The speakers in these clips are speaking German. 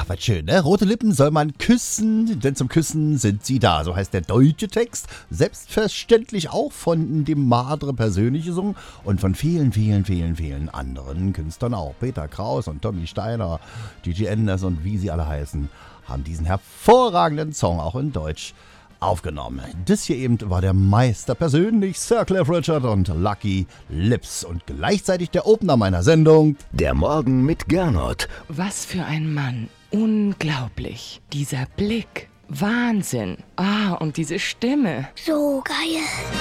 was schön, ne? Rote Lippen soll man küssen, denn zum Küssen sind sie da. So heißt der deutsche Text. Selbstverständlich auch von dem Madre persönlich gesungen und von vielen, vielen, vielen, vielen anderen Künstlern auch. Peter Kraus und Tommy Steiner, Gigi Enders und wie sie alle heißen, haben diesen hervorragenden Song auch in Deutsch aufgenommen. Das hier eben war der Meister persönlich, Sir Cliff Richard und Lucky Lips und gleichzeitig der Opener meiner Sendung. Der Morgen mit Gernot. Was für ein Mann. Unglaublich. Dieser Blick. Wahnsinn. Und diese Stimme. So geil.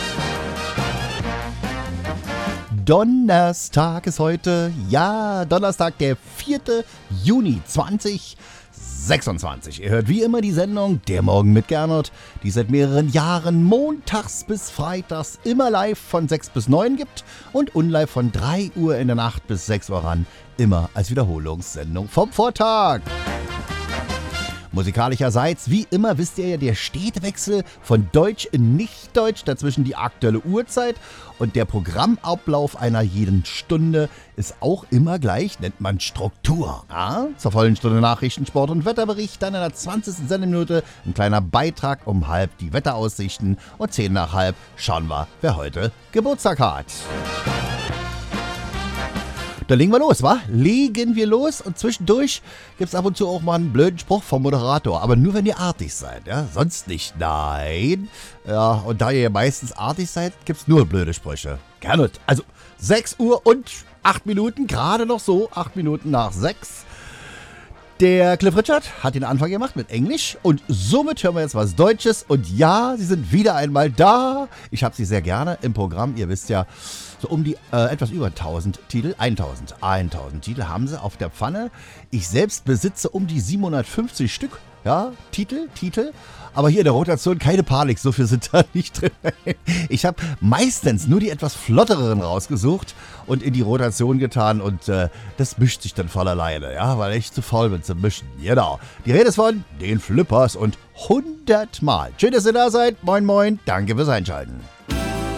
Donnerstag ist heute, ja, Donnerstag, der 4. Juni 2026. Ihr hört wie immer die Sendung Der Morgen mit Gernot, die seit mehreren Jahren montags bis freitags immer live von 6 bis 9 gibt und unlive von 3 Uhr in der Nacht bis 6 Uhr ran, immer als Wiederholungssendung vom Vortag. Musikalischerseits, wie immer, wisst ihr ja, der stete Wechsel von Deutsch in Nicht-Deutsch, dazwischen die aktuelle Uhrzeit und der Programmablauf einer jeden Stunde ist auch immer gleich, nennt man Struktur. Ja? Zur vollen Stunde Nachrichten, Sport und Wetterbericht, dann in der 20. Sendeminute ein kleiner Beitrag um halb die Wetteraussichten und 10 nach halb schauen wir, wer heute Geburtstag hat. Dann legen wir los, wa? Legen wir los und zwischendurch gibt's ab und zu auch mal einen blöden Spruch vom Moderator, aber nur wenn ihr artig seid, ja? Sonst nicht, nein. Ja, und da ihr ja meistens artig seid, gibt's nur blöde Sprüche. Gernot, also 6 Uhr und 8 Minuten, gerade noch so, 8 Minuten nach 6. Der Cliff Richard hat den Anfang gemacht mit Englisch und somit hören wir jetzt was Deutsches und ja, sie sind wieder einmal da. Ich habe sie sehr gerne im Programm, ihr wisst ja, so um die etwas über 1000 Titel, 1000 Titel haben sie auf der Pfanne. Ich selbst besitze um die 750 Stück, ja, Titel, aber hier in der Rotation keine Panik, so viel sind da nicht drin. Ich habe meistens nur die etwas flotteren rausgesucht und in die Rotation getan und das mischt sich dann voll alleine, ja, weil ich zu faul bin zu mischen. Genau. Die Rede ist von den Flippers und 100 Mal. Schön, dass ihr da seid. Moin, moin. Danke fürs Einschalten.